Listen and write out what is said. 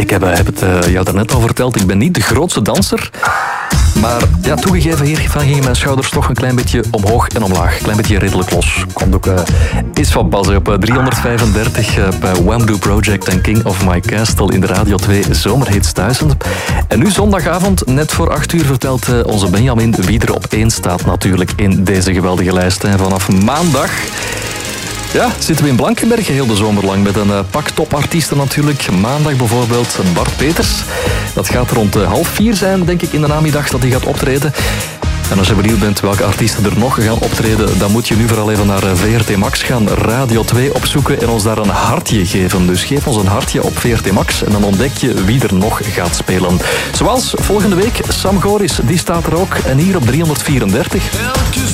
Ik heb het jou daarnet al verteld, ik ben niet de grootste danser. Maar ja, toegegeven, hiervan gingen mijn schouders toch een klein beetje omhoog en omlaag. Een klein beetje redelijk los. Komt ook eens van pas op 335 bij Wham! Project en King of My Castle in de Radio 2 Zomerhits 1000. En nu zondagavond, net voor 8 uur, vertelt onze Benjamin wie er op 1 staat natuurlijk in deze geweldige lijst. En vanaf maandag... Ja, zitten we in Blankenberge heel de zomer lang met een pak topartiesten natuurlijk. Maandag bijvoorbeeld Bart Peters. Dat gaat rond 3:30 zijn, denk ik, in de namiddag dat hij gaat optreden. En als je benieuwd bent welke artiesten er nog gaan optreden, dan moet je nu vooral even naar VRT Max gaan, Radio 2 opzoeken en ons daar een hartje geven. Dus geef ons een hartje op VRT Max en dan ontdek je wie er nog gaat spelen. Zoals volgende week Sam Goris, die staat er ook. En hier op 334...